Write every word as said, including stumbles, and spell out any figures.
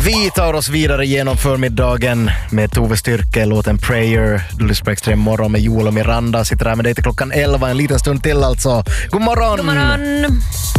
Vi tar oss vidare genom förmiddagen med Tove Styrke, låten Prayer. Du lyssnar på Extrem morgon med Joel och Miranda. Sitter här med dig till klockan elva, en liten stund till alltså. God morgon! God morgon!